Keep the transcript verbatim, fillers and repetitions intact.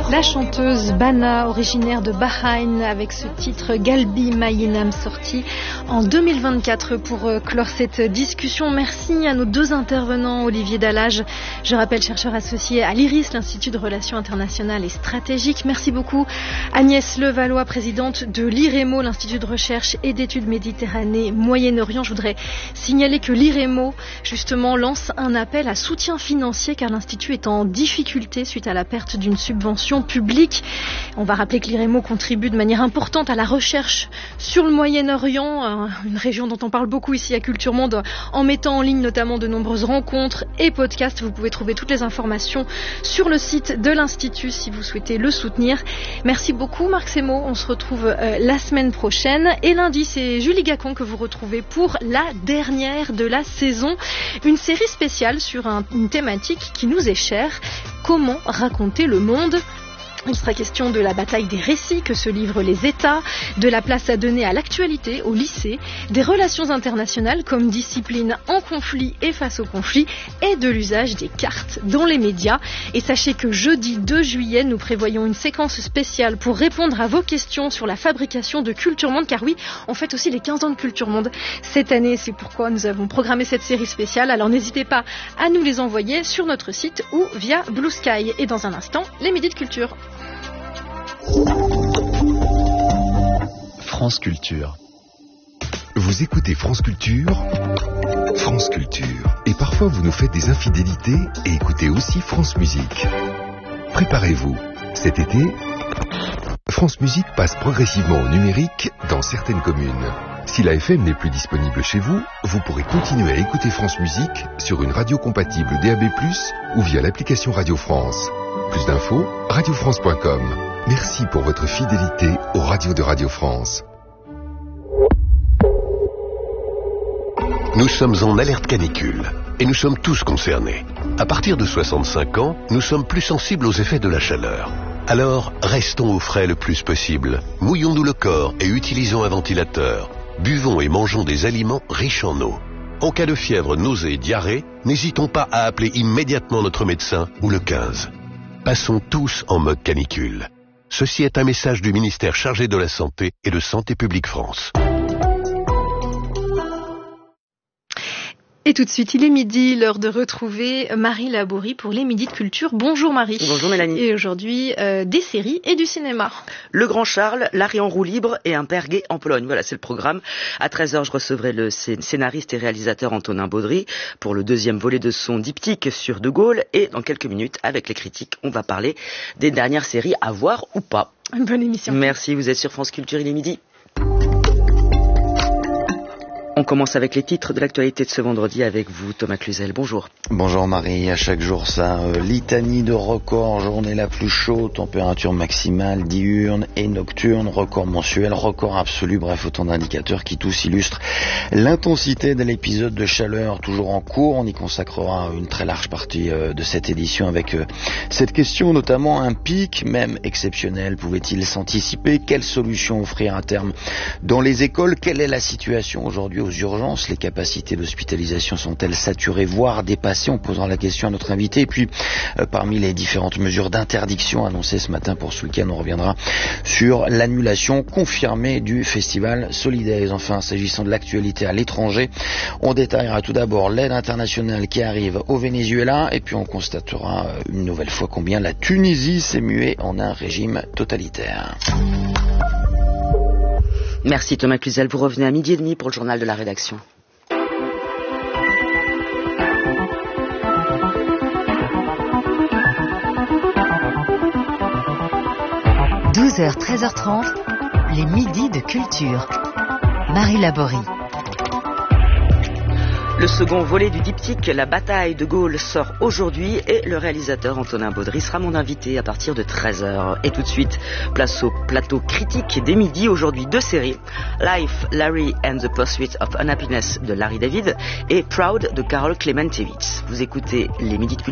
La chanteuse Bana, originaire de Bahreïn, avec ce titre Galbi Mayinam, sorti en deux mille vingt-quatre pour clore cette discussion. Merci à nos deux intervenants, Olivier Dallage, je rappelle chercheur associé à l'I R I S, l'Institut de Relations Internationales et Stratégiques. Merci beaucoup Agnès Levallois, présidente de l'I R E M O, l'Institut de Recherche et d'Études Méditerranée Moyen-Orient. Je voudrais signaler que l'I R E M O, justement, lance un appel à soutien financier car l'Institut est en difficulté suite à la perte d'une subvention public. On va rappeler que l'I R E M O contribue de manière importante à la recherche sur le Moyen-Orient, une région dont on parle beaucoup ici à Culture Monde, en mettant en ligne notamment de nombreuses rencontres et podcasts. Vous pouvez trouver toutes les informations sur le site de l'Institut si vous souhaitez le soutenir. Merci beaucoup Marc Semo, on se retrouve euh, la semaine prochaine. Et lundi, c'est Julie Gacon que vous retrouvez pour la dernière de la saison. Une série spéciale sur un, une thématique qui nous est chère. Comment raconter le monde ? Il sera question de la bataille des récits que se livrent les États, de la place à donner à l'actualité au lycée, des relations internationales comme discipline en conflit et face au conflit, et de l'usage des cartes dans les médias. Et sachez que jeudi deux juillet, nous prévoyons une séquence spéciale pour répondre à vos questions sur la fabrication de Culture Monde, car oui, on fête aussi les quinze ans de Culture Monde cette année. C'est pourquoi nous avons programmé cette série spéciale. Alors n'hésitez pas à nous les envoyer sur notre site ou via Blue Sky. Et dans un instant, les Midis de Culture. France Culture. Vous écoutez France Culture, France Culture. Et parfois vous nous faites des infidélités et écoutez aussi France Musique. Préparez-vous, cet été, France Musique passe progressivement au numérique dans certaines communes. Si la F M n'est plus disponible chez vous, vous pourrez continuer à écouter France Musique sur une radio compatible D A B plus, ou via l'application Radio France. Plus d'infos, radio france point com. Merci pour votre fidélité aux radios de Radio France. Nous sommes en alerte canicule et nous sommes tous concernés. À partir de soixante-cinq ans, nous sommes plus sensibles aux effets de la chaleur. Alors, restons au frais le plus possible. Mouillons-nous le corps et utilisons un ventilateur. Buvons et mangeons des aliments riches en eau. En cas de fièvre, nausée, diarrhée, n'hésitons pas à appeler immédiatement notre médecin ou le quinze. Passons tous en mode canicule. Ceci est un message du ministère chargé de la Santé et de Santé publique France. Et tout de suite, il est midi, l'heure de retrouver Marie Laborie pour les Midis de Culture. Bonjour Marie. Bonjour Mélanie. Et aujourd'hui, euh, des séries et du cinéma. Le Grand Charles, Larry en roue libre et un père gay en Pologne. Voilà, c'est le programme. À treize heures, je recevrai le scénariste et réalisateur Antonin Baudry pour le deuxième volet de son diptyque sur De Gaulle. Et dans quelques minutes, avec les critiques, on va parler des dernières séries à voir ou pas. Bonne émission. Merci, vous êtes sur France Culture, il est midi. On commence avec les titres de l'actualité de ce vendredi avec vous, Thomas Cluzel. Bonjour. Bonjour Marie, à chaque jour ça, euh, litanie de records, journée la plus chaude, température maximale, diurne et nocturne, record mensuel, record absolu, bref autant d'indicateurs qui tous illustrent l'intensité de l'épisode de chaleur toujours en cours. On y consacrera une très large partie euh, de cette édition avec euh, cette question, notamment un pic, même exceptionnel, pouvait-il s'anticiper? Quelles solutions offrir à terme dans les écoles? Quelle est la situation aujourd'hui aux urgences? Les capacités d'hospitalisation sont-elles saturées, voire dépassées? On posera la question à notre invité. Et puis, euh, parmi les différentes mesures d'interdiction annoncées ce matin pour ce week-end, on reviendra sur l'annulation confirmée du festival Solidays. Enfin, s'agissant de l'actualité à l'étranger, on détaillera tout d'abord l'aide internationale qui arrive au Venezuela et puis on constatera une nouvelle fois combien la Tunisie s'est muée en un régime totalitaire. Merci Thomas Cluzel, vous revenez à midi et demi pour le journal de la rédaction. douze heures treize heures trente, les Midis de Culture. Marie Laborie. Le second volet du diptyque, La bataille de Gaulle, sort aujourd'hui et le réalisateur Antonin Baudry sera mon invité à partir de treize heures. Et tout de suite, place au plateau critique des midis. Aujourd'hui, deux séries. Life, Larry and the Pursuit of Unhappiness de Larry David et Proud de Carol Clementevich. Vous écoutez les Midis de Culture.